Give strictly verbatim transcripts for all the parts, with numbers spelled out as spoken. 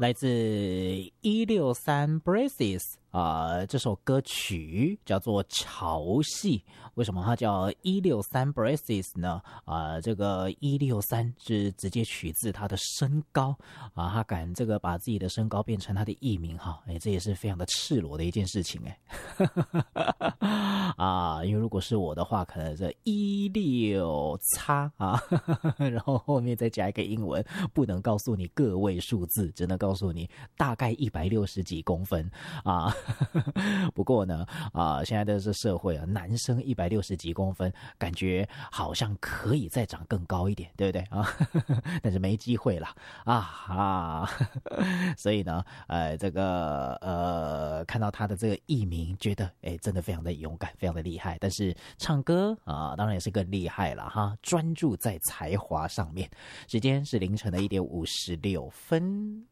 来自一六三 Braces 啊、呃，这首歌曲叫做《潮汐》。为什么它叫一六三 Braces 呢？啊、呃，这个一六三是直接取自他的身高啊，他敢这个把自己的身高变成他的艺名哈，哎，这也是非常的赤裸的一件事情哎。啊，因为如果是我的话，可能是一六叉啊，然后后面再加一个英文，不能告诉你个位数字，只能告诉你大概一百六十几公分啊。不过呢，啊，现在的这社会啊，男生一百六十几公分，感觉好像可以再长更高一点，对不对啊？但是没机会了啊啊！所以呢，呃，这个呃，看到他的这个艺名，觉得哎，真的非常的勇敢，非常的厉害。但是唱歌啊，当然也是更厉害了哈，专注在才华上面。时间是凌晨的一点五十六分。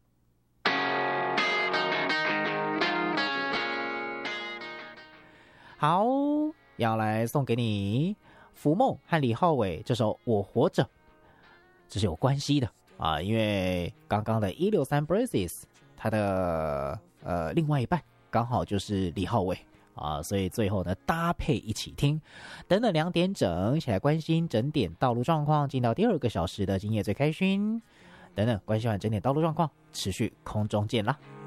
好，要来送给你福梦和李浩伟这首《我活着》，这是有关系的啊，因为刚刚的一六三 Braces 他的呃另外一半刚好就是李浩伟啊，所以最后呢搭配一起听。等等两点整，一起来关心整点道路状况，进到第二个小时的今夜最开心。等等关心完整点道路状况，持续空中见啦。